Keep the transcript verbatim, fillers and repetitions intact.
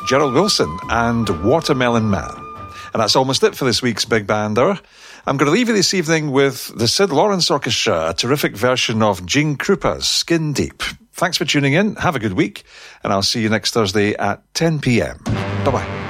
Gerald Wilson and Watermelon Man. And that's almost it for this week's Big Band Hour. I'm going to leave you this evening with the Sid Lawrence Orchestra, a terrific version of Gene Krupa's Skin Deep. Thanks for tuning in. Have a good week. And I'll see you next Thursday at ten p.m. Bye-bye.